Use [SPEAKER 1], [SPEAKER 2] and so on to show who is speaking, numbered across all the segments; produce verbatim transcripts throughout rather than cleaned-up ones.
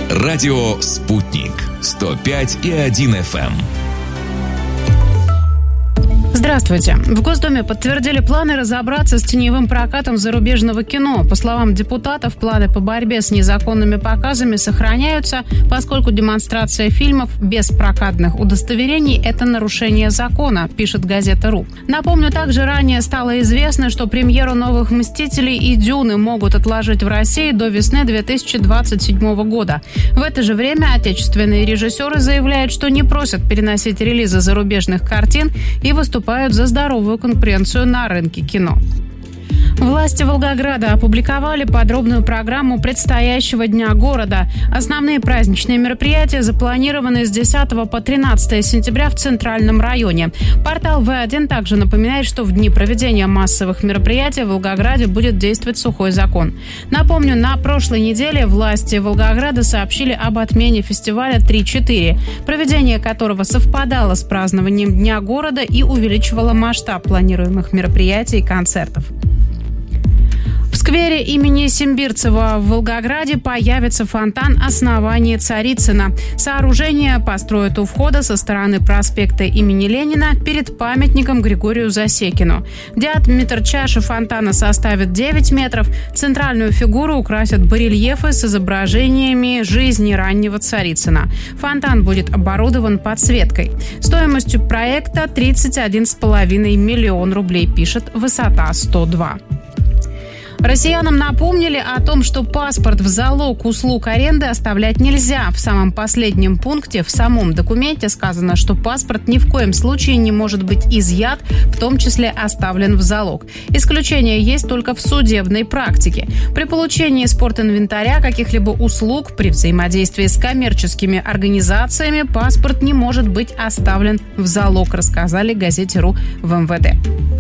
[SPEAKER 1] Радио «Спутник». сто пять и один эф эм.
[SPEAKER 2] Здравствуйте. В Госдуме подтвердили планы разобраться с теневым прокатом зарубежного кино. По словам депутатов, планы по борьбе с незаконными показами сохраняются, поскольку демонстрация фильмов без прокатных удостоверений – это нарушение закона, пишет газета «Ру». Напомню, также ранее стало известно, что премьеру «Новых мстителей» и «Дюны» могут отложить в России до весны две тысячи двадцать седьмого года. В это же время отечественные режиссеры заявляют, что не просят переносить релизы зарубежных картин и выступают за здоровую конкуренцию на рынке кино. Власти Волгограда опубликовали подробную программу предстоящего Дня города. Основные праздничные мероприятия запланированы с десятого по тринадцатое сентября в Центральном районе. Портал вэ один также напоминает, что в дни проведения массовых мероприятий в Волгограде будет действовать сухой закон. Напомню, на прошлой неделе власти Волгограда сообщили об отмене фестиваля три-четыре, проведение которого совпадало с празднованием Дня города и увеличивало масштаб планируемых мероприятий и концертов. В сквере имени Симбирцева в Волгограде появится фонтан «Основание Царицына». Сооружение построят у входа со стороны проспекта имени Ленина перед памятником Григорию Засекину. Диаметр чаши фонтана составит девять метров. Центральную фигуру украсят барельефы с изображениями жизни раннего Царицына. Фонтан будет оборудован подсветкой. Стоимостью проекта тридцать один и пять миллион рублей, пишет «Высота сто два». Россиянам напомнили о том, что паспорт в залог услуг аренды оставлять нельзя. В самом последнем пункте в самом документе сказано, что паспорт ни в коем случае не может быть изъят, в том числе оставлен в залог. Исключение есть только в судебной практике. При получении спортинвентаря, каких-либо услуг, при взаимодействии с коммерческими организациями паспорт не может быть оставлен в залог, рассказали газете «Ру» в эм вэ дэ.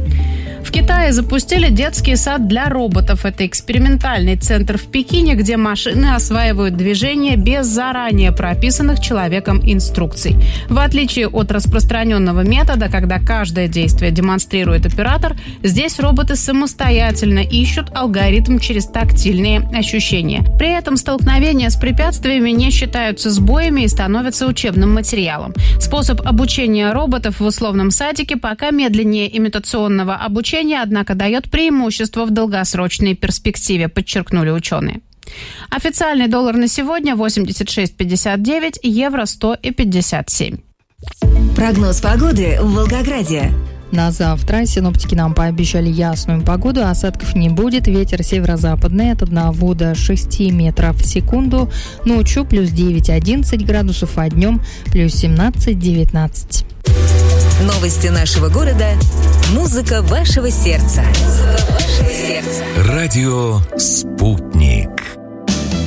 [SPEAKER 2] В Китае запустили детский сад для роботов. Это экспериментальный центр в Пекине, где машины осваивают движение без заранее прописанных человеком инструкций. В отличие от распространенного метода, когда каждое действие демонстрирует оператор, здесь роботы самостоятельно ищут алгоритм через тактильные ощущения. При этом столкновения с препятствиями не считаются сбоями и становятся учебным материалом. Способ обучения роботов в условном садике пока медленнее имитационного обучения, однако дает преимущество в долгосрочной перспективе, подчеркнули ученые. Официальный доллар на сегодня восемьдесят шесть пятьдесят девять, евро сто пятьдесят семь.
[SPEAKER 3] Прогноз погоды в Волгограде.
[SPEAKER 4] На завтра синоптики нам пообещали ясную погоду, осадков не будет, ветер северо-западный от одного до шести метров в секунду, ночью плюс девять-одиннадцать градусов, а днем плюс семнадцать-девятнадцать.
[SPEAKER 3] Новости нашего города. Музыка вашего сердца. Музыка вашего сердца.
[SPEAKER 1] Радио «Спутник».